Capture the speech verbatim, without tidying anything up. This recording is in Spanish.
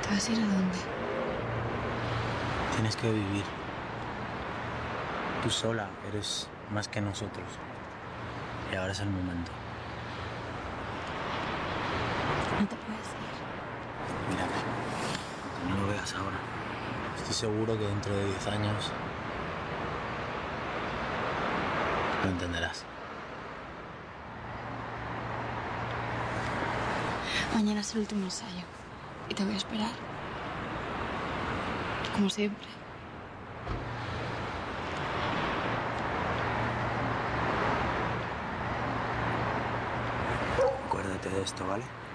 ¿Te vas a ir a dónde? Tienes que vivir. Tú sola eres más que nosotros. Y ahora es el momento. No te puedes ir. Mírame, aunque no lo veas ahora, estoy seguro que dentro de diez años lo entenderás. Mañana es el último ensayo y te voy a esperar. Como siempre. Acuérdate de esto, ¿vale?